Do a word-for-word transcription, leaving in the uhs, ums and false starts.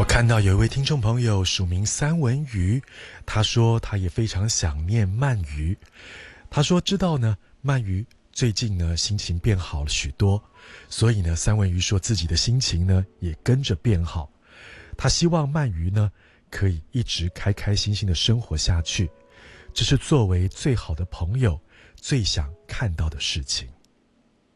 看到有一位听众朋友署名三文鱼，他说他也非常想念鳗鱼。他说知道呢，鳗鱼最近呢心情变好了许多，所以呢三文鱼说自己的心情呢也跟着变好。他希望鳗鱼呢可以一直开开心心的生活下去，这是作为最好的朋友最想看到的事情。